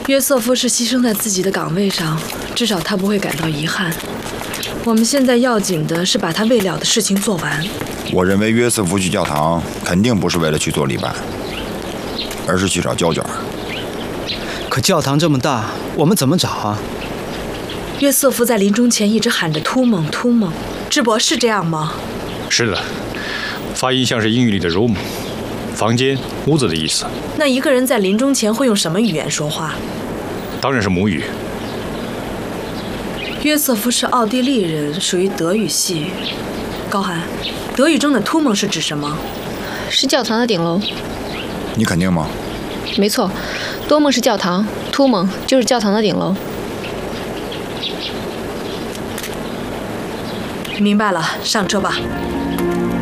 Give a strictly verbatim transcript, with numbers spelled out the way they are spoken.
约瑟夫是牺牲在自己的岗位上，至少他不会感到遗憾。我们现在要紧的是把他未了的事情做完。 我认为约瑟夫去教堂肯定不是为了去做礼拜，而是去找胶卷。 可教堂这么大，我们怎么找啊？ 约瑟夫在临终前一直喊着突蒙突蒙，智伯是这样吗？ 是的，发音像是英语里的 room， 房间、屋子的意思。 那一个人在临终前会用什么语言说话？ 当然是母语。 约瑟夫是奥地利人，属于德语系。高寒，德语中的突蒙是指什么？ 是教堂的顶楼。 你肯定吗？ 没错，多蒙是教堂，突蒙就是教堂的顶楼。 明白了，上车吧。